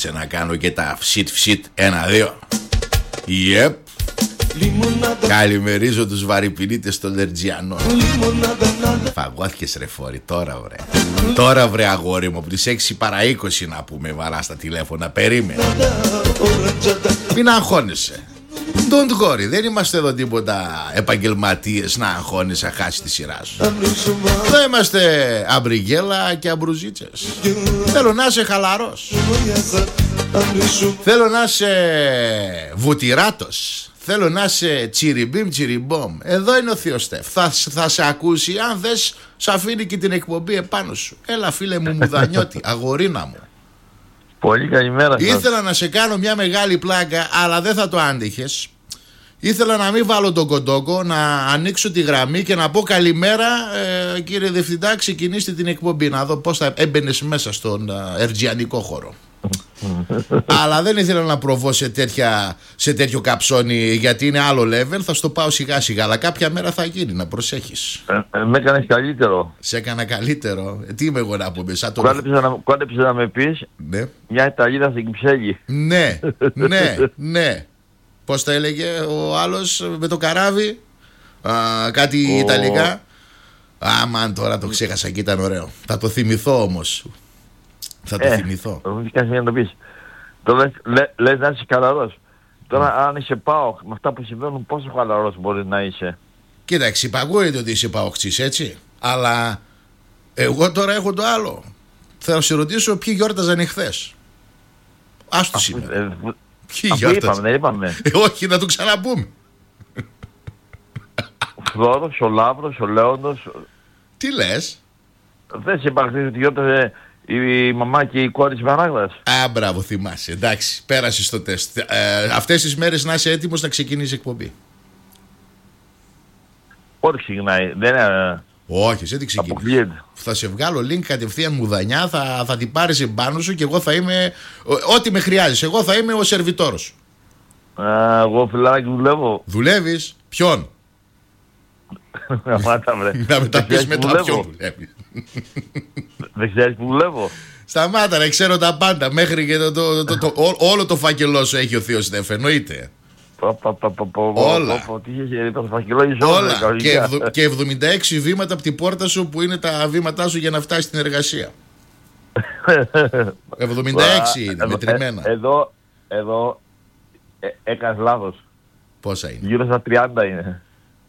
κάτσε να κάνω και τα φσιτ 1-2. Yep. Καλημερίζω τους βαρυπινίτες των Λερτζιανών. Φαγώθηκες ρε φόρη τώρα βρε. Τώρα βρε αγόρι μου, από τις 6 παρά 20 να πούμε βαρά στα τηλέφωνα. Περίμενε. Μην αγχώνεσαι. Don't worry, δεν είμαστε εδώ τίποτα επαγγελματίες να αγχώνεσαι, να χάσει τη σειρά σου. Δεν είμαστε αμπριγέλα και αμπρουζίτσες. Θέλω να είσαι χαλαρός. Θέλω να είσαι βουτυράτος. Θέλω να είσαι τσιριμπίμ τσιριμπόμ. Εδώ είναι ο Θείος Στεφ. Θα σε ακούσει. Αν θες, σ' αφήνει και την εκπομπή επάνω σου. Έλα φίλε μου μουδανιώτη, αγορίνα μου. Πολύ καλημέρα σας. Ήθελα να σε κάνω μια μεγάλη πλάκα, αλλά δεν θα το άντεχες. Ήθελα να μην βάλω τον κοντόκο, να ανοίξω τη γραμμή και να πω καλημέρα, κύριε Διευθυντά, ξεκινήστε την εκπομπή. Να δω πώς θα έμπαινες μέσα στον ερτζιανικό χώρο. Αλλά δεν ήθελα να προβώ σε τέτοιο καψόνι, γιατί είναι άλλο level. Θα στο πάω σιγά σιγά, αλλά κάποια μέρα θα γίνει, να προσέχεις. Με έκανες καλύτερο. Σε έκανα καλύτερο. Τι είμαι εγώ να πούμε, σαν το... Κόντεψε να με πεις, ναι. Μια Ιταλίδα στην Κυψέλη. Ναι, ναι, ναι. Πώς τα έλεγε ο άλλος με το καράβι, κάτι ιταλικά. Αμάν, τώρα το ξέχασα και ήταν ωραίο. Θα το θυμηθώ όμως. Θα το θυμηθώ. Να το πεις. Τώρα λες να είσαι χαλαρός. Τώρα αν είσαι ΠΑΟΚ, με αυτά που συμβαίνουν, πόσο χαλαρός μπορεί να είσαι? Κοίταξε, υπαγγούεται ότι είσαι ΠΑΟΚτσής, έτσι. Αλλά εγώ τώρα έχω το άλλο. Θα σε ρωτήσω ποιοι γιόρταζαν εχθές. Άστο σήμερα. Ποιοι γιόρταζαν? Δεν είπαμε. Όχι, να το ξαναπούμε. Ο Φλόρος, ο Λαύρος, ο Λέοντος. Τι λες? Δεν σε είπα χθες ότι γιόρταζε η μαμά και η κόρη της Βαράγδας. Α, μπράβο, θυμάσαι. Εντάξει, πέρασες το τεστ. Αυτές τις μέρες να είσαι έτοιμος να ξεκινήσει η εκπομπή. Πότε ξεκινάει? Δεν είναι... Όχι, εσύ τι ξεκινήσει. Θα σε βγάλω link κατευθείαν μουδανιά, θα την πάρεις επάνω σου και εγώ θα είμαι. Ό,τι με χρειάζεσαι. Εγώ θα είμαι ο σερβιτόρος. Εγώ φιλαράκι δουλεύω. Δουλεύεις? Ποιον? Να μεταπείς μετά ποιον δουλεύεις. Δεν ξέρεις που δουλεύω? Σταμάτα να ξέρω τα πάντα. Μέχρι και όλο το φάκελό σου έχει ο Θείος Στεφ, εννοείται. Όλα. Και 76 βήματα από την πόρτα σου που είναι τα βήματά σου για να φτάσεις στην εργασία. 76 είναι μετρημένα. Εδώ έκανες λάθος. Πόσα είναι? Γύρω στα 30 είναι.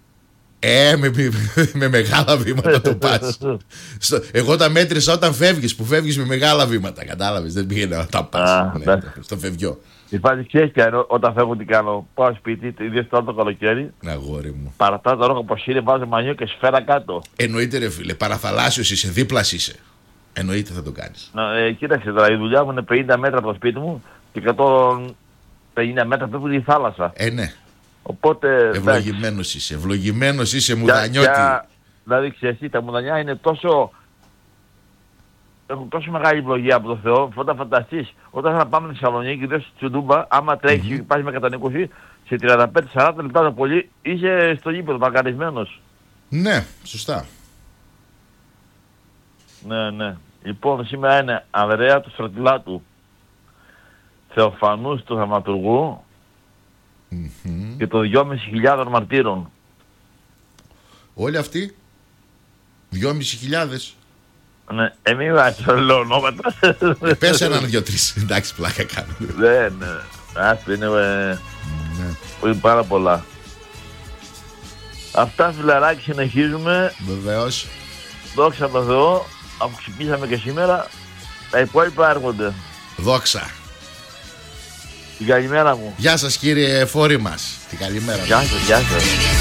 Με μεγάλα βήματα το πας. Εγώ τα μέτρησα όταν φεύγεις, που φεύγεις με μεγάλα βήματα. Κατάλαβες, δεν πήγαινε να τα πας στο φευγιό. Υπάρχει, ξέρεις πια, όταν φεύγω τι κάνω? Πάω σπίτι, ιδίως τώρα το καλοκαίρι. Αγόρι μου. Παρατάω τα ρόγα από σύρε, βάζω μανιό και σφαίρα κάτω. Εννοείται ρε φίλε, παραθαλάσσιος είσαι, δίπλας είσαι. Εννοείται θα το κάνεις. Κοίταξε τώρα, η δουλειά μου είναι 50 μέτρα από το σπίτι μου και 150 μέτρα πέφτουν η θάλασσα. Ναι. Οπότε... Ευλογημένος είσαι μουδανιώτη. Δηλαδή ξέρεις, τα μουδανιά είναι τόσο... Έχουν τόσο μεγάλη ευλογία από το Θεό, όταν φανταστείς, όταν θα πάμε στη Θεσσαλονίκη, δες στη Τσουντούμπα, άμα τρέχει, πας με 120, σε 35-40 λεπτά το πολύ, είσαι στο γήπεδο, μακαρισμένος. Ναι, σωστά. Ναι. Λοιπόν, σήμερα είναι Ανδρέα του Στρατιλάτου, Θεοφανούς του Θαυματουργού και των 2.500 μαρτύρων. Όλοι αυτοί, 2.500. Ναι, μην βάζεις όλο ονόματα. Πες έναν 2-3, εντάξει πλάκα κάνω. Ναι, άσπρη είναι πάρα πολλά. Αυτά φιλαράκι συνεχίζουμε. Βεβαίως. Δόξα τω Θεώ, αφού ξυπνήσαμε και σήμερα, τα υπόλοιπα έρχονται. Δόξα. Την καλημέρα μου. Γεια σας κύριε φόρη μας. Την καλημέρα. Γεια σας.